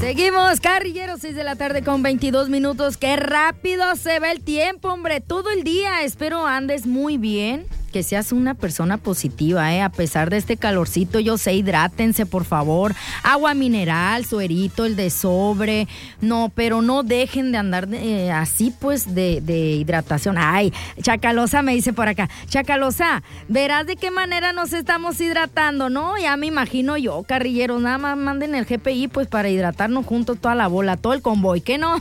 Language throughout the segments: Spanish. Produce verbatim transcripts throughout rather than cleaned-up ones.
Seguimos, carrilleros, seis de la tarde con veintidós minutos. Qué rápido se va el tiempo, hombre, todo el día. Espero andes muy bien, que seas una persona positiva, ¿eh? A pesar de este calorcito, yo sé, hidrátense, por favor. Agua mineral, suerito, el de sobre. No, pero no dejen de andar eh, así, pues, de, de hidratación. Ay, Chacalosa me dice por acá. Chacalosa, verás de qué manera nos estamos hidratando, ¿no? Ya me imagino yo, carrilleros, nada más manden el G P I, pues, para hidratarnos juntos toda la bola, todo el convoy, ¿qué no?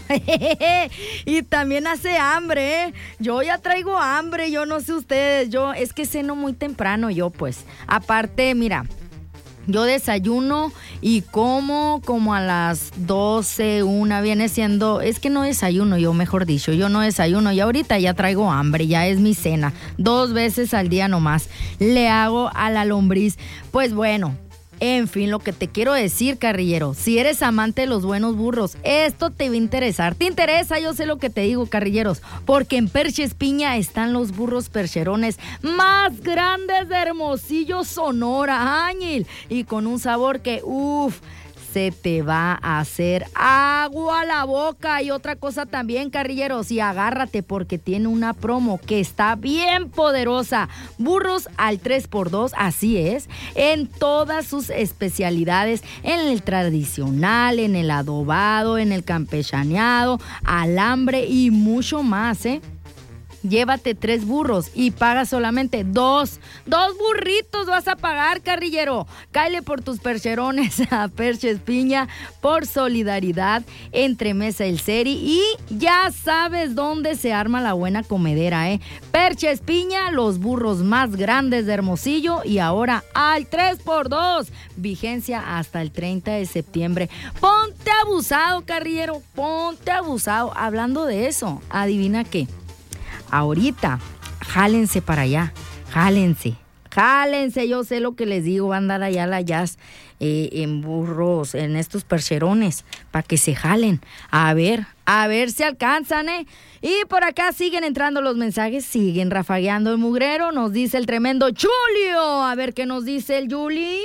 Y también hace hambre, ¿eh? Yo ya traigo hambre, yo no sé ustedes, yo... Es que ceno muy temprano yo, pues. Aparte, mira, yo desayuno y como como a las doce, una, viene siendo... Es que no desayuno yo, mejor dicho, yo no desayuno y ahorita ya traigo hambre, ya es mi cena. Dos veces al día nomás le hago a la lombriz. Pues bueno... En fin, lo que te quiero decir, carrillero, si eres amante de los buenos burros, esto te va a interesar. ¿Te interesa? Yo sé lo que te digo, carrilleros, porque en Perches Piña están los burros percherones más grandes de Hermosillo, Sonora, Áñil, y con un sabor que, uff, se te va a hacer agua a la boca. Y otra cosa también, carrilleros, y agárrate porque tiene una promo que está bien poderosa. Burros al tres por dos, así es, en todas sus especialidades, en el tradicional, en el adobado, en el campechaneado, alambre y mucho más, ¿eh? Llévate tres burros y paga solamente dos. Dos burritos vas a pagar, carrillero. Cáele por tus percherones a Perches Piña por solidaridad entre Mesa El Seri. Y ya sabes dónde se arma la buena comedera, ¿eh? Perches Piña, los burros más grandes de Hermosillo y ahora al tres por dos. Vigencia hasta el treinta de septiembre. Ponte abusado, carrillero. Ponte abusado. Hablando de eso, adivina qué. Ahorita, jálense para allá, jálense, jálense, yo sé lo que les digo, van a andar allá la jazz eh, en burros, en estos percherones, para que se jalen, a ver, a ver si alcanzan, ¿eh? Y por acá siguen entrando los mensajes, siguen rafagueando el mugrero, nos dice el tremendo Julio, a ver qué nos dice el Juli.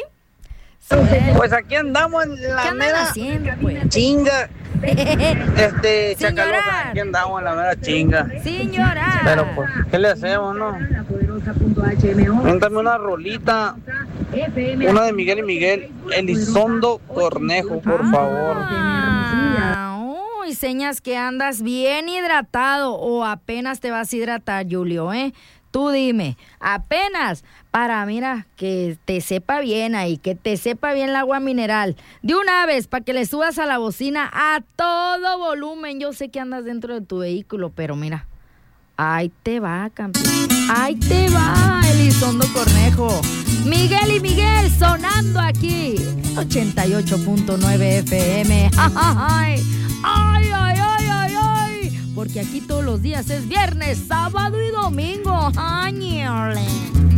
Pues aquí andamos en la mera haciendo, pues? chinga. Este, Chacalosa, aquí andamos en la mera chinga. Señora. Pero pues, ¿qué le hacemos, no? Cuéntame una rolita. Una de Miguel y Miguel. Elizondo Cornejo, por favor. Ah, uy, señas que andas bien hidratado o apenas te vas a hidratar, Julio, ¿eh? Tú dime, apenas para, mira, que te sepa bien ahí, que te sepa bien el agua mineral. De una vez, para que le subas a la bocina a todo volumen. Yo sé que andas dentro de tu vehículo, pero mira, ahí te va, campeón. Ahí te va, Elizondo Cornejo. Miguel y Miguel sonando aquí. ochenta y ocho punto nueve F M. ¡Ay, ay, ay, ay, ay! Porque aquí todos los días es viernes, sábado y domingo. ¡Áñale!